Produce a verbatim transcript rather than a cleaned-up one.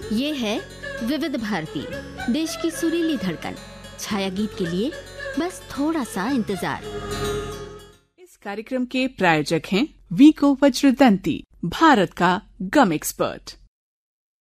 ये है विविध भारती, देश की सुरीली धड़कन। छाया गीत के लिए बस थोड़ा सा इंतजार। इस कार्यक्रम के प्रायोजक हैं वीको वज्रदंती, भारत का गम एक्सपर्ट।